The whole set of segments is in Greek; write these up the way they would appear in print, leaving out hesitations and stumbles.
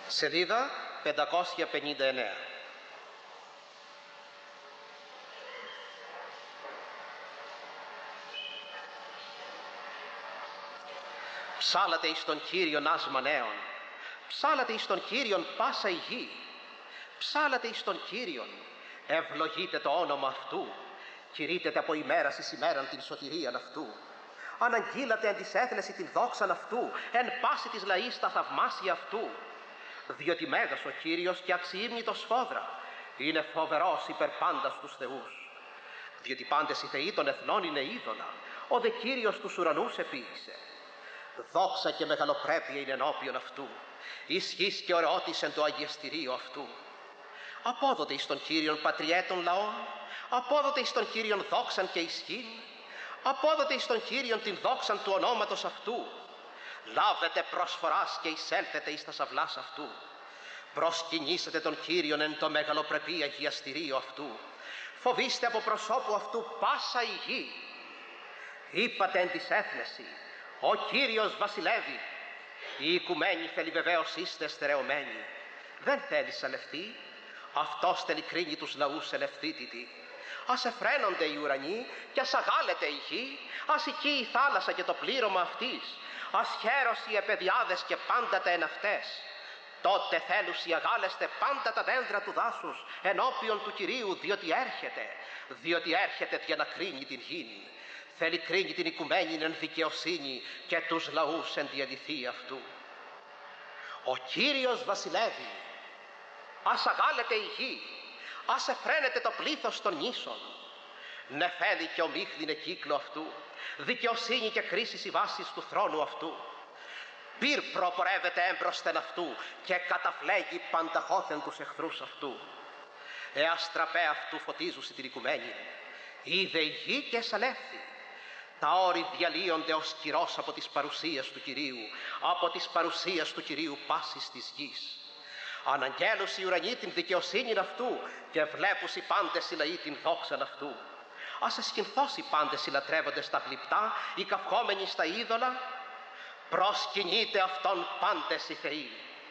Σελίδα 559. Ψάλατε εις τον Κύριον άσμα νέων, ψάλατε εις τον Κύριον πάσα η γη, ψάλατε εις τον Κύριον, ευλογείτε το όνομα αυτού, κηρύτετε από ημέρας εις ημέραν την σωτηρίαν αυτού. Αναγγείλατε εν της έθνεση την δόξαν αυτού, εν πάση της λαής τα θαυμάσια αυτού. Διότι μέγας ο Κύριος και αξιήμνητος σφόδρα, είναι φοβερός υπερ πάντας τους θεούς. Διότι πάντες οι θεοί των εθνών είναι είδωλα, ο δε Κύριος τους ουρανούς επίησε. Δόξα και μεγαλοπρέπεια είναι ενώπιον αυτού, ισχύς και ωραιότης εν το αγιαστηρίο αυτού. Απόδοτε εις τον Κύριον πατριέτων λαών, απόδοτε εις τον Κύριον δόξαν και ισχύν, απόδοτε εις τον Κύριον την δόξαν του ονόματος αυτού. Λάβετε προσφοράς και εισέλθετε εις τα σαυλάς αυτού. Προσκυνήσετε τον Κύριον εν το μεγαλοπρεπή αγιαστηρίο αυτού. Φοβήστε από προσώπου αυτού πάσα η γη. Είπατε εν της έθνεση, ο Κύριος βασιλεύει. Οι οικουμένοι θέλει βεβαίως είστε στερεωμένοι. Δεν θέλει σαλευτεί, αυτός θέλει κρίνει τους λαούς ελευθύτητη. Ας εφραίνονται οι ουρανοί και ας αγάλεται η γη, ας οικεί η θάλασσα και το πλήρωμα αυτής, ας χαίρωση οι επαιδιάδες και πάντα τα εν αυτές. Τότε θέλουσι αγάλεστε πάντα τα δέντρα του δάσους ενώπιον του Κυρίου, διότι έρχεται για να κρίνει την γη. Θέλει κρίνει την οικουμένη εν δικαιοσύνη και τους λαούς εν τη αληθεία αυτού. Ο Κύριος βασιλεύει, ας αγάλεται η γη, ας εφραίνεται το πλήθος των νήσων. Νεφέλη και ομίχλινε κύκλο αυτού, δικαιοσύνη και κρίσεις οι βάσεις του θρόνου αυτού. Πυρ προπορεύεται έμπροσθεν αυτού και καταφλέγει πανταχώθεν τους εχθρούς αυτού. Αστραπέ αυτού φωτίζουσι την οικουμένη, είδε η γη και σαλεύθη. Τα όρη διαλύονται ως κυρός από τις παρουσίες του Κυρίου, από τις παρουσίες του Κυρίου πάσης της γης. Αναγγέλους οι ουρανοί την δικαιοσύνη αυτού και βλέπους οι πάντες οι λαοί την δόξαν αυτού. Ας εσκυνθώσει πάντες οι λατρεύοντες τα γλυπτά, οι καυχόμενοι στα είδωλα. Προσκυνείτε αυτόν πάντες οι θεοί.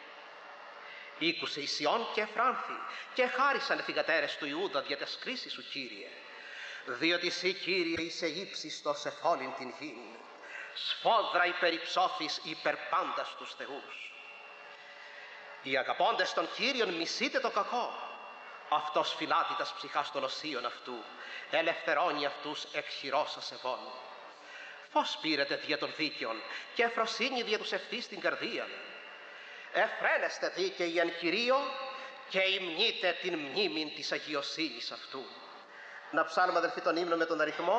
Ήκουσε η Σιών και εφράνθη και χάρισαν οι θυγατέρες του Ιούδα δια τες κρίσεις σου, Κύριε. Διότι εσύ, Κύριε, είσαι ύψιστος εφ' όλην την γην, σφόδρα υπερυψώθης υπερ πάντας τους θεούς. Οι αγαπώντες των Κύριων μισείτε το κακό, αυτός φυλάτει τας ψυχάς των οσίων αυτού, ελευθερώνει αυτούς εκ χειρός ασεβών. Φως πήρετε δια των δίκαιων και εφροσύνη δια τους ευθύς στην καρδία. Εφραίνεστε δίκαιοι εν Κυρίω και υμνείτε την μνήμην της αγιοσύνης αυτού. Να ψάλουμε, αδελφοί, τον ύμνο με τον αριθμό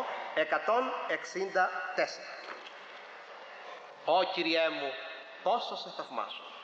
164. Ω Κυριέ μου, πόσο σε θαυμάζω.